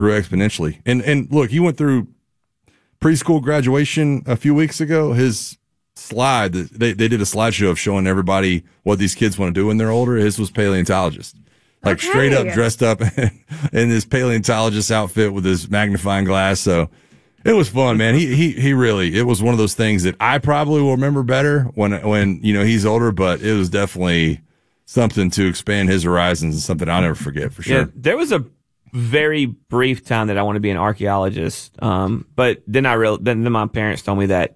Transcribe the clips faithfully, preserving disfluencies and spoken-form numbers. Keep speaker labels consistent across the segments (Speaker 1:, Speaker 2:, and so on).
Speaker 1: grew exponentially. And and look, he went through preschool graduation a few weeks ago. His slide, they they did a slideshow of showing everybody what these kids want to do when they're older. His was paleontologist. Like okay. straight up dressed up in his paleontologist outfit with his magnifying glass. So it was fun, man. He he he really, it was one of those things that I probably will remember better when when you know he's older, but it was definitely something to expand his horizons and something I'll never forget for sure.
Speaker 2: Yeah, there was a very brief time that I want to be an archaeologist, um, but then I real then, then my parents told me that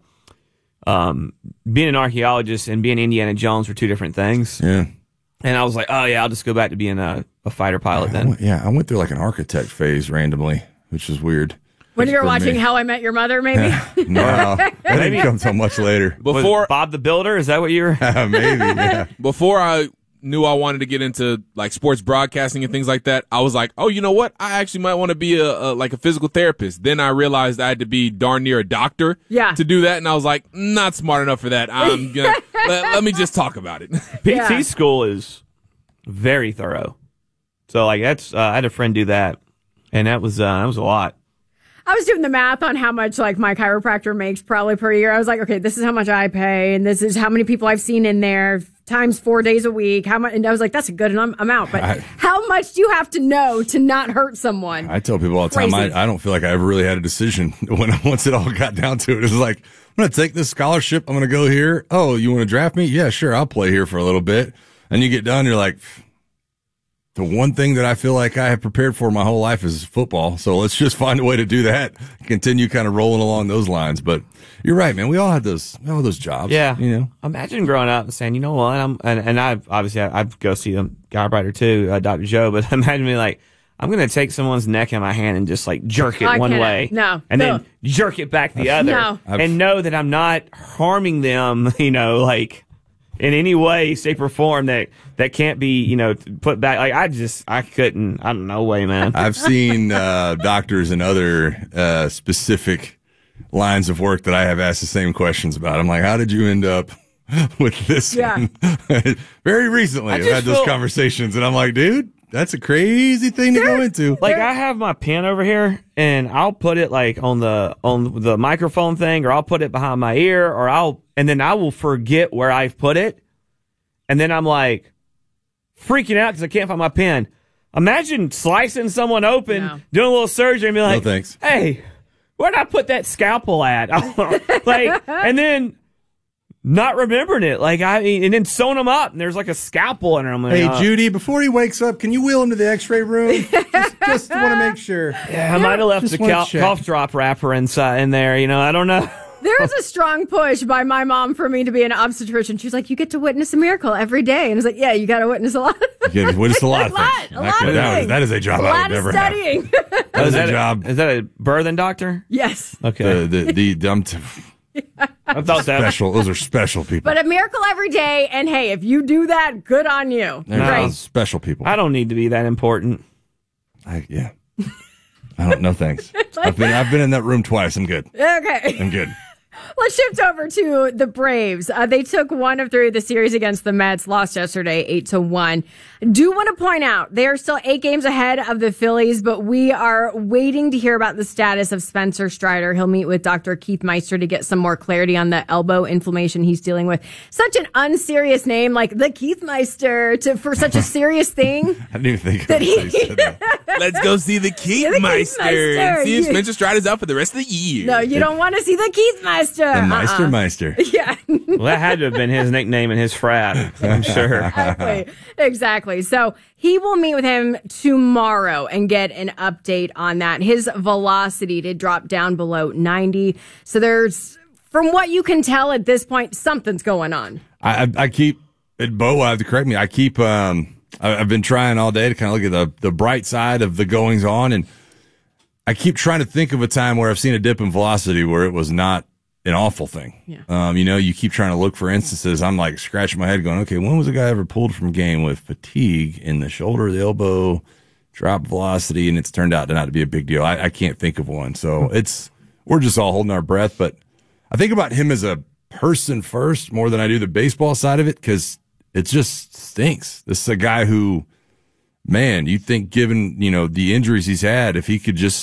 Speaker 2: um, being an archaeologist and being Indiana Jones were two different things.
Speaker 1: Yeah.
Speaker 2: And I was like, oh, yeah, I'll just go back to being a, a fighter pilot then.
Speaker 1: I went, yeah, I went through like an architect phase randomly, which is weird.
Speaker 3: When you were watching me. How I Met Your Mother, maybe?
Speaker 1: No, that didn't come so much later.
Speaker 2: Before Was Bob the Builder, is that what you were?
Speaker 1: Maybe, yeah.
Speaker 4: Before I knew I wanted to get into like sports broadcasting and things like that, I was like, oh, you know what? I actually might want to be a, a like a physical therapist. Then I realized I had to be darn near a doctor
Speaker 3: yeah.
Speaker 4: to do that, and I was like, not smart enough for that. I'm gonna let, let me just talk about it.
Speaker 2: P T
Speaker 3: yeah.
Speaker 2: school is very thorough. So like that's uh, I had a friend do that, and that was uh, that was a lot.
Speaker 3: I was doing the math on how much like my chiropractor makes probably per year. I was like, okay, this is how much I pay, and this is how many people I've seen in there times four days a week. How much? And I was like, that's a good amount. But I, how much do you have to know to not hurt someone?
Speaker 1: I tell people all the time, I, I don't feel like I ever really had a decision when once it all got down to it. It was like, I'm going to take this scholarship. I'm going to go here. Oh, you want to draft me? Yeah, sure. I'll play here for a little bit. And you get done, you're like, the one thing that I feel like I have prepared for my whole life is football. So let's just find a way to do that. Continue kind of rolling along those lines. But you're right, man. We all had those, we all had those jobs.
Speaker 2: Yeah.
Speaker 1: You know,
Speaker 2: imagine growing up and saying, you know what? I'm, and, and I've obviously I, I've go see the chiropractor too, uh, Doctor Joe. But imagine me like, I'm going to take someone's neck in my hand and just like jerk it
Speaker 3: I
Speaker 2: one
Speaker 3: can't.
Speaker 2: way.
Speaker 3: No.
Speaker 2: And
Speaker 3: no.
Speaker 2: then jerk it back the other.
Speaker 3: No.
Speaker 2: And know that I'm not harming them, you know, like, in any way, shape, or form that, that can't be, you know, put back. Like, I just, I couldn't, I don't know, way, man.
Speaker 1: I've seen uh, doctors and other uh, specific lines of work that I have asked the same questions about. I'm like, how did you end up with this
Speaker 3: yeah.
Speaker 1: one? Very recently, I've had those
Speaker 2: feel,
Speaker 1: conversations, and I'm like, dude, that's a crazy thing to go into.
Speaker 2: Like, I have my pen over here, and I'll put it, like, on the on the microphone thing, or I'll put it behind my ear, or I'll, and then I will forget where I've put it, and then I'm, like, freaking out because I can't find my pen. Imagine slicing someone open, no. doing a little surgery, and be like,
Speaker 1: no thanks.
Speaker 2: Hey, where'd I put that scalpel at? Like, and then not remembering it, like I mean, and then sewing them up, and there's like a scalpel in there. I'm like,
Speaker 1: hey,
Speaker 2: uh,
Speaker 1: Judy, before he wakes up, can you wheel him to the X-ray room? just just want to make sure.
Speaker 2: Yeah, I might have left
Speaker 1: just
Speaker 2: the cal- cough drop wrapper inside in there. You know, I don't know.
Speaker 3: There was a strong push by my mom for me to be an obstetrician. She was like, you get to witness a miracle every day. And I was like, yeah, you got to witness a lot.
Speaker 1: You get to witness a lot of
Speaker 3: a lot,
Speaker 1: things.
Speaker 3: a lot of
Speaker 1: that,
Speaker 3: things.
Speaker 1: That is a job
Speaker 3: a
Speaker 1: I
Speaker 3: lot
Speaker 1: would never
Speaker 3: of studying.
Speaker 1: have. That is
Speaker 2: that
Speaker 1: a job.
Speaker 2: A, is that a birthing doctor?
Speaker 3: Yes.
Speaker 2: Okay.
Speaker 1: The, the, the, um, t-
Speaker 2: I thought that.
Speaker 1: Special. Those are special people.
Speaker 3: But a miracle every day. And hey, if you do that, good on you.
Speaker 1: They're
Speaker 3: Right.
Speaker 1: special people.
Speaker 2: I don't need to be that important.
Speaker 1: I, yeah. I don't know. Thanks. I've been I've been in that room twice. I'm good.
Speaker 3: Okay.
Speaker 1: I'm good.
Speaker 3: Let's shift over to the Braves. Uh, they took one of three of the series against the Mets, lost yesterday eight to one. Do want to point out they are still eight games ahead of the Phillies, but we are waiting to hear about the status of Spencer Strider. He'll meet with Doctor Keith Meister to get some more clarity on the elbow inflammation he's dealing with. Such an unserious name, like the Keith Meister, to, for such a serious thing.
Speaker 1: I didn't even think
Speaker 3: that he.
Speaker 1: said that.
Speaker 4: Let's go see the Keith
Speaker 3: Yeah, the Keith
Speaker 4: Meister
Speaker 3: Meister.
Speaker 4: and see if Spencer Strider's out for the rest of the year.
Speaker 3: No, you don't want to see the Keith Meister.
Speaker 1: The Meister
Speaker 3: uh-uh.
Speaker 1: Meister.
Speaker 3: Yeah.
Speaker 2: Well, that had to have been his nickname in his frat, I'm sure.
Speaker 3: Exactly. Exactly. So he will meet with him tomorrow and get an update on that. His velocity did drop down below ninety. So there's, from what you can tell at this point, something's going on.
Speaker 1: I, I, I keep, Bo will have to correct me. I keep, um, I, I've been trying all day to kind of look at the, the bright side of the goings on. And I keep trying to think of a time where I've seen a dip in velocity where it was not an awful thing.
Speaker 3: Yeah.
Speaker 1: Um, you know, you keep trying to look for instances. I'm like scratching my head going, okay, when was a guy ever pulled from game with fatigue in the shoulder, the elbow, drop velocity, and it's turned out to not be a big deal. I, I can't think of one. So it's, we're just all holding our breath. But I think about him as a person first more than I do the baseball side of it because it just stinks. This is a guy who man, you think given, you know, the injuries he's had, if he could just